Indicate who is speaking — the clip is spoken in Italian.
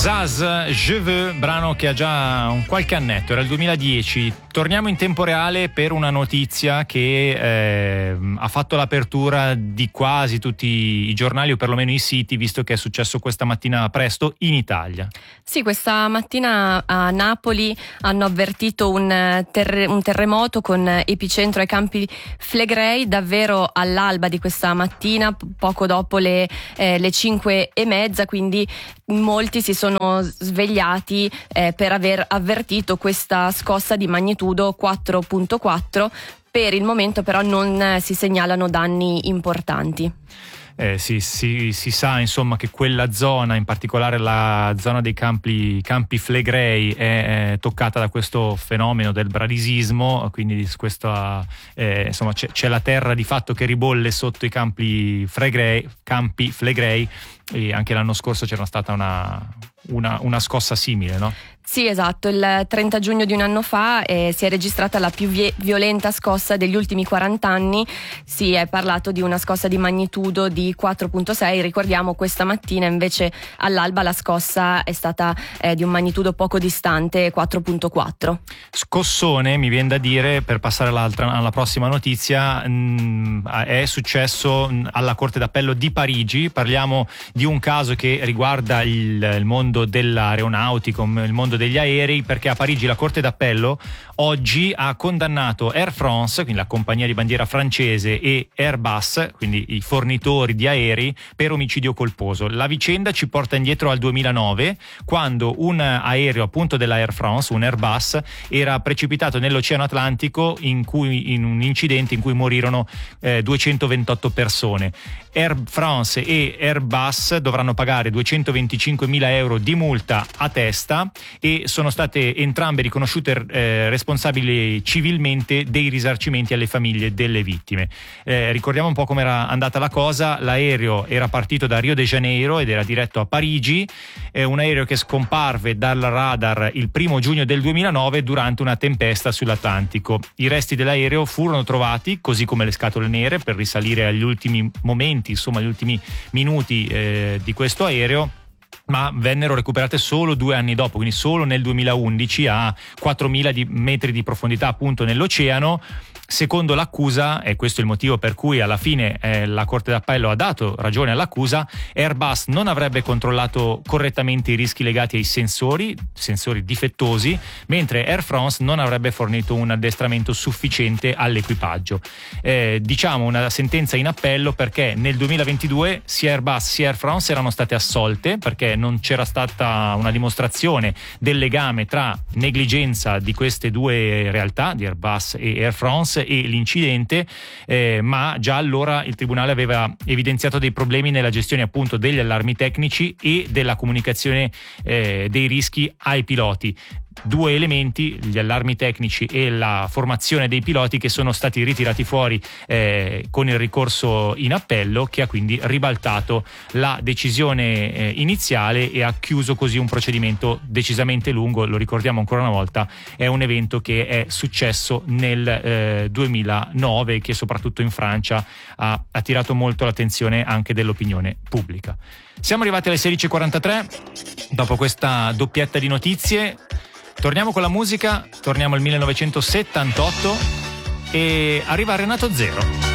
Speaker 1: Zaz, Je veux, brano che ha già un qualche annetto, era il 2010. Torniamo in tempo reale per una notizia che ha fatto l'apertura di quasi tutti i giornali o perlomeno i siti, visto che è successo questa mattina presto in Italia.
Speaker 2: Sì, questa mattina a Napoli hanno avvertito un terremoto con epicentro ai Campi Flegrei, davvero all'alba di questa mattina, poco dopo le 5:30, quindi molti si sono svegliati per aver avvertito questa scossa di magnitudo 4.4. Per il momento però non si segnalano danni importanti.
Speaker 1: Si sa insomma che quella zona, in particolare la zona dei Campi Flegrei, è toccata da questo fenomeno del bradisismo, quindi insomma c'è la terra di fatto che ribolle sotto i Campi Flegrei, e anche l'anno scorso c'era stata una scossa simile, no?
Speaker 2: Sì, esatto, il 30 giugno di un anno fa si è registrata la più violenta scossa degli ultimi 40 anni, si è parlato di una scossa di magnitudo di 4.6, ricordiamo questa mattina invece all'alba la scossa è stata di un magnitudo poco distante, 4.4.
Speaker 1: Scossone, mi viene da dire, per passare alla prossima notizia, è successo alla Corte d'Appello di Parigi. Parliamo di un caso che riguarda il mondo dell'aeronautico, il mondo degli aerei, perché a Parigi la Corte d'Appello oggi ha condannato Air France, quindi la compagnia di bandiera francese, e Airbus, quindi i fornitori di aerei, per omicidio colposo. La vicenda ci porta indietro al 2009, quando un aereo appunto della Air France, un Airbus, era precipitato nell'Oceano Atlantico in un incidente in cui morirono 228 persone. Air France e Airbus dovranno pagare 225.000 euro di multa a testa e sono state entrambe riconosciute responsabili civilmente dei risarcimenti alle famiglie delle vittime. Ricordiamo un po' come era andata la cosa. L'aereo era partito da Rio de Janeiro ed era diretto a Parigi, un aereo che scomparve dal radar il 1 giugno del 2009 durante una tempesta sull'Atlantico. I resti dell'aereo furono trovati, così come le scatole nere, per risalire agli ultimi momenti, insomma agli ultimi minuti di questo aereo, ma vennero recuperate solo 2 anni dopo, quindi solo nel 2011, a 4.000 metri di profondità appunto nell'oceano. Secondo l'accusa, e questo è il motivo per cui alla fine la Corte d'Appello ha dato ragione all'accusa, Airbus non avrebbe controllato correttamente i rischi legati ai sensori difettosi, mentre Air France non avrebbe fornito un addestramento sufficiente all'equipaggio. Diciamo una sentenza in appello perché nel 2022 sia Airbus sia Air France erano state assolte, perché non c'era stata una dimostrazione del legame tra negligenza di queste due realtà, di Airbus e Air France, e l'incidente, ma già allora il tribunale aveva evidenziato dei problemi nella gestione appunto degli allarmi tecnici e della comunicazione dei rischi ai piloti. 2 elementi, gli allarmi tecnici e la formazione dei piloti, che sono stati ritirati fuori con il ricorso in appello, che ha quindi ribaltato la decisione iniziale e ha chiuso così un procedimento decisamente lungo. Lo ricordiamo ancora una volta, è un evento che è successo nel 2009, che soprattutto in Francia ha attirato molto l'attenzione anche dell'opinione pubblica. Siamo arrivati alle 16:43, dopo questa doppietta di notizie. Torniamo con la musica, torniamo al 1978 e arriva Renato Zero.